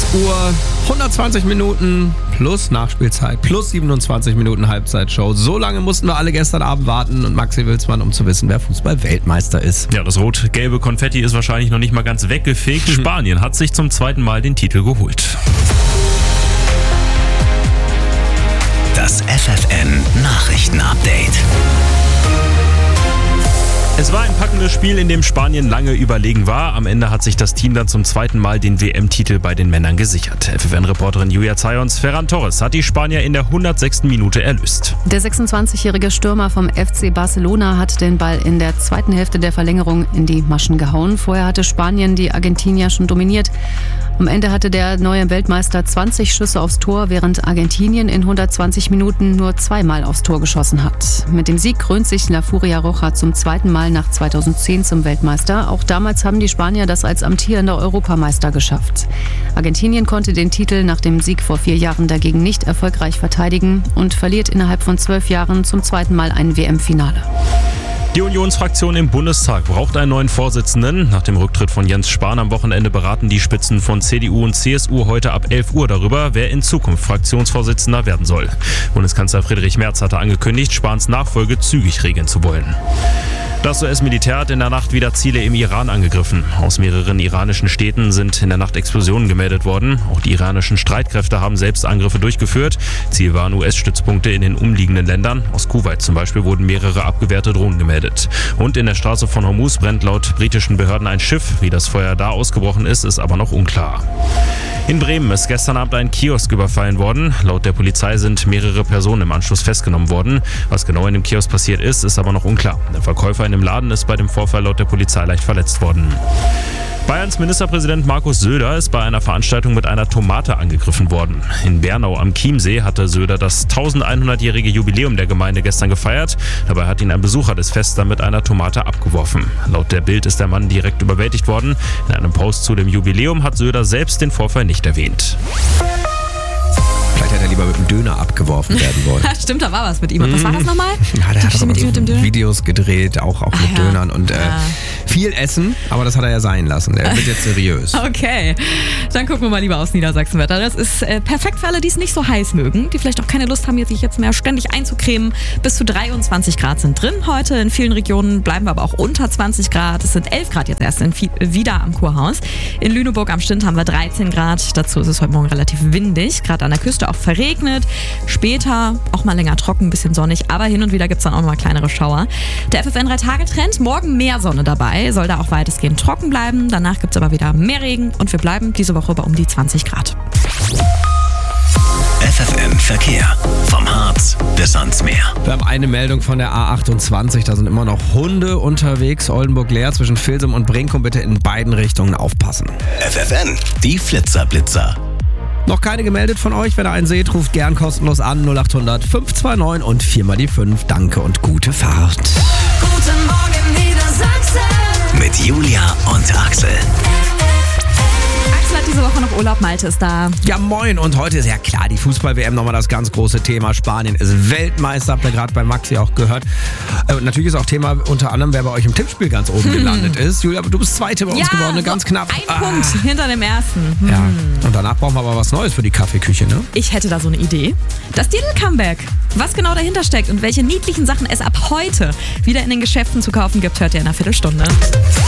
Uhr, 120 Minuten plus Nachspielzeit, plus 27 Minuten Halbzeitshow. So lange mussten wir alle gestern Abend warten und Maxi Wilsmann, um zu wissen, wer Fußball-Weltmeister ist. Ja, das rot-gelbe Konfetti ist wahrscheinlich noch nicht mal ganz weggefegt. Spanien hat sich zum zweiten Mal den Titel geholt. Das FFN-Nachrichten-Update. Es war ein packendes Spiel, in dem Spanien lange überlegen war. Am Ende hat sich das Team dann zum zweiten Mal den WM-Titel bei den Männern gesichert. FFN-Reporterin Julia Zayons, Ferran Torres hat die Spanier in der 106. Minute erlöst. Der 26-jährige Stürmer vom FC Barcelona hat den Ball in der zweiten Hälfte der Verlängerung in die Maschen gehauen. Vorher hatte Spanien die Argentinier schon dominiert. Am Ende hatte der neue Weltmeister 20 Schüsse aufs Tor, während Argentinien in 120 Minuten nur zweimal aufs Tor geschossen hat. Mit dem Sieg krönt sich La Furia Roja zum zweiten Mal nach 2010 zum Weltmeister. Auch damals haben die Spanier das als amtierender Europameister geschafft. Argentinien konnte den Titel nach dem Sieg vor 4 Jahren dagegen nicht erfolgreich verteidigen und verliert innerhalb von 12 Jahren zum zweiten Mal ein WM-Finale. Die Unionsfraktion im Bundestag braucht einen neuen Vorsitzenden. Nach dem Rücktritt von Jens Spahn am Wochenende beraten die Spitzen von CDU und CSU heute ab 11 Uhr darüber, wer in Zukunft Fraktionsvorsitzender werden soll. Bundeskanzler Friedrich Merz hatte angekündigt, Spahns Nachfolge zügig regeln zu wollen. Das US-Militär hat in der Nacht wieder Ziele im Iran angegriffen. Aus mehreren iranischen Städten sind in der Nacht Explosionen gemeldet worden. Auch die iranischen Streitkräfte haben selbst Angriffe durchgeführt. Ziel waren US-Stützpunkte in den umliegenden Ländern. Aus Kuwait zum Beispiel wurden mehrere abgewehrte Drohnen gemeldet. Und in der Straße von Hormuz brennt laut britischen Behörden ein Schiff. Wie das Feuer da ausgebrochen ist aber noch unklar. In Bremen ist gestern Abend ein Kiosk überfallen worden. Laut der Polizei sind mehrere Personen im Anschluss festgenommen worden. Was genau in dem Kiosk passiert ist aber noch unklar. Der Verkäufer in dem Laden ist bei dem Vorfall laut der Polizei leicht verletzt worden. Bayerns Ministerpräsident Markus Söder ist bei einer Veranstaltung mit einer Tomate angegriffen worden. In Bernau am Chiemsee hatte Söder das 1100-jährige Jubiläum der Gemeinde gestern gefeiert. Dabei hat ihn ein Besucher des Fests dann mit einer Tomate abgeworfen. Laut der Bild ist der Mann direkt überwältigt worden. In einem Post zu dem Jubiläum hat Söder selbst den Vorfall nicht erwähnt. Vielleicht hätte er lieber mit dem Döner abgeworfen werden wollen. Stimmt, da war was mit ihm. Was war das nochmal? Ja, der hat aber mit so dem Döner? Videos gedreht, auch mit Dönern und viel Essen, aber das hat er ja sein lassen. Er wird jetzt seriös. Okay, dann gucken wir mal lieber aufs Niedersachsenwetter. Das ist perfekt für alle, die es nicht so heiß mögen, die vielleicht auch keine Lust haben, sich jetzt mehr ständig einzucremen. Bis zu 23 Grad sind drin heute. In vielen Regionen bleiben wir aber auch unter 20 Grad. Es sind 11 Grad jetzt erst wieder am Kurhaus. In Lüneburg am Stint haben wir 13 Grad. Dazu ist es heute Morgen relativ windig, gerade an der Küste auch verregnet. Später auch mal länger trocken, ein bisschen sonnig, aber hin und wieder gibt es dann auch noch mal kleinere Schauer. Der FFN 3-Tage-Trend, morgen mehr Sonne dabei, soll da auch weitestgehend trocken bleiben. Danach gibt es aber wieder mehr Regen und wir bleiben diese Woche bei um die 20 Grad. FFN Verkehr. Vom Harz bis ans Meer. Wir haben eine Meldung von der A28, da sind immer noch Hunde unterwegs. Oldenburg-Leer zwischen Vilsum und Brinkum, bitte in beiden Richtungen aufpassen. FFN, die Flitzer-Blitzer. Noch keine gemeldet von euch? Wenn ihr einen seht, ruft gern kostenlos an 0800 529 und 4x5. Danke und gute Fahrt. Guten Morgen Niedersachsen. Mit Julia und Axel. Axel hat diese Woche noch Urlaub, Malte ist da. Ja, moin. Und heute ist ja klar die Fußball-WM nochmal das ganz große Thema. Spanien ist Weltmeister, habt ihr gerade bei Maxi auch gehört. Und natürlich ist auch Thema unter anderem, wer bei euch im Tippspiel ganz oben gelandet ist. Julia, du bist Zweite bei uns geworden, ganz knapp. Ein Punkt hinter dem ersten. Ja, und danach brauchen wir aber was Neues für die Kaffeeküche, ne? Ich hätte da so eine Idee. Das Lidl-Comeback. Was genau dahinter steckt und welche niedlichen Sachen es ab heute wieder in den Geschäften zu kaufen gibt, hört ihr in einer Viertelstunde.